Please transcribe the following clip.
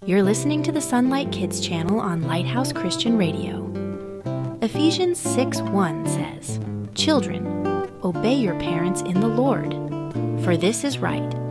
You're listening to the Sunlight Kids channel on Lighthouse Christian Radio. Ephesians 6:1 says, "Children, obey your parents in the Lord, for this is right.